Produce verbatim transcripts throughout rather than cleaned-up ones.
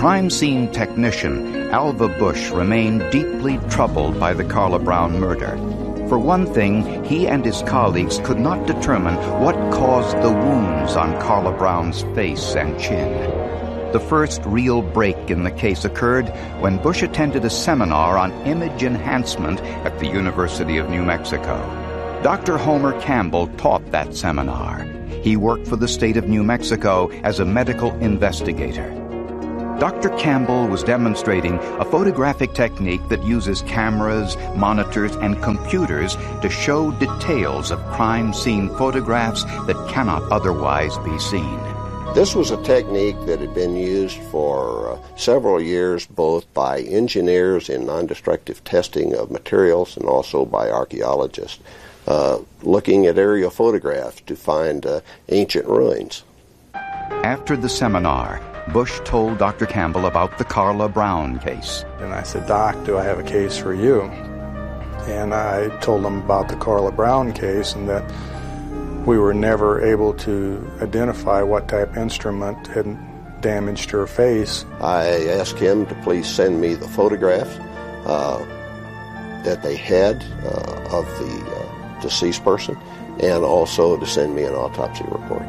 crime scene technician, Alva Bush remained deeply troubled by the Carla Brown murder. For one thing, he and his colleagues could not determine what caused the wounds on Carla Brown's face and chin. The first real break in the case occurred when Bush attended a seminar on image enhancement at the University of New Mexico. Doctor Homer Campbell taught that seminar. He worked for the state of New Mexico as a medical investigator. Doctor Campbell was demonstrating a photographic technique that uses cameras, monitors, and computers to show details of crime scene photographs that cannot otherwise be seen. This was a technique that had been used for uh, several years, both by engineers in non-destructive testing of materials and also by archaeologists, uh, looking at aerial photographs to find uh, ancient ruins. After the seminar, Bush told Doctor Campbell about the Carla Brown case. And I said, Doc, do I have a case for you? And I told him about the Carla Brown case and that we were never able to identify what type of instrument had damaged her face. I asked him to please send me the photographs uh, that they had uh, of the uh, deceased person, and also to send me an autopsy report.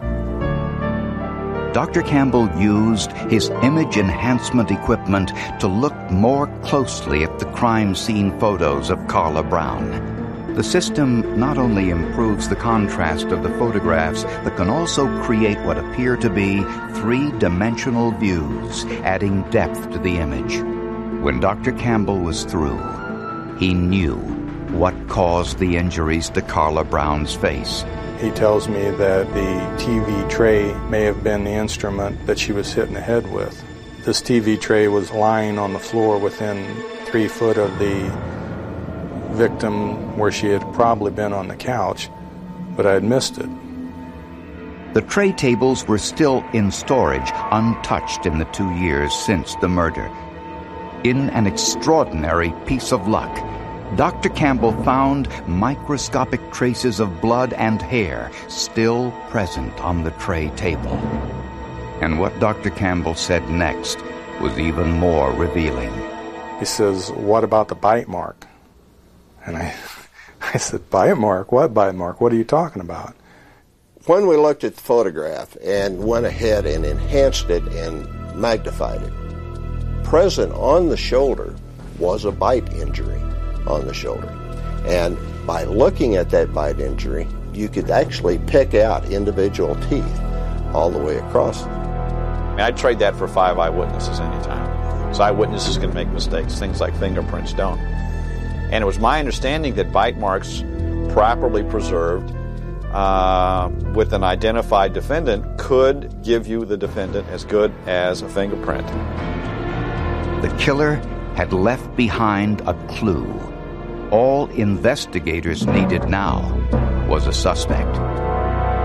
Doctor Campbell used his image enhancement equipment to look more closely at the crime scene photos of Carla Brown. The system not only improves the contrast of the photographs, but can also create what appear to be three-dimensional views, adding depth to the image. When Doctor Campbell was through, he knew what caused the injuries to Carla Brown's face. He tells me that the T V tray may have been the instrument that she was hitting the head with. This T V tray was lying on the floor within three foot of the victim, where she had probably been on the couch, but I had missed it. The tray tables were still in storage, untouched in the two years since the murder. In an extraordinary piece of luck, Doctor Campbell found microscopic traces of blood and hair still present on the tray table. And what Doctor Campbell said next was even more revealing. He says, "What about the bite mark?" And I, I said, "Bite mark? What bite mark? What are you talking about?" When we looked at the photograph and went ahead and enhanced it and magnified it, present on the shoulder was a bite injury on the shoulder. And by looking at that bite injury, you could actually pick out individual teeth all the way across. I mean, I'd trade that for five eyewitnesses anytime. So eyewitnesses can make mistakes, things like fingerprints don't. And it was my understanding that bite marks properly preserved uh, with an identified defendant could give you the defendant as good as a fingerprint. The killer had left behind a clue. All investigators needed now was a suspect.